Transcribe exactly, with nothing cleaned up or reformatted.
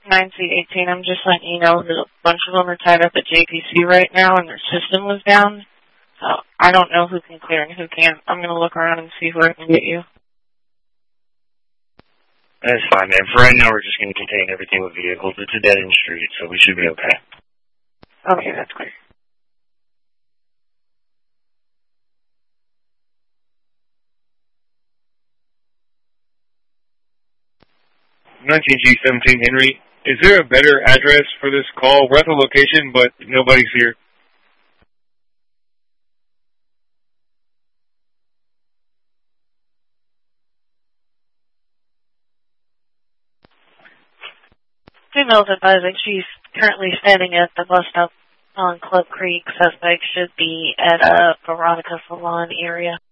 nine C eighteen, I'm just letting you know that a bunch of them are tied up at J P C right now and their system was down. So I don't know who can clear and who can't. I'm going to look around and see where I can get you. That's fine, man. For right now, we're just going to contain everything with vehicles. It's a dead-end street, so we should be okay. Okay, that's clear. nineteen G seventeen Henry, is there a better address for this call? We're at the location, but nobody's here. Females advising she's currently standing at the bus stop on Club Creek. Suspect should be at a Veronica Salon area.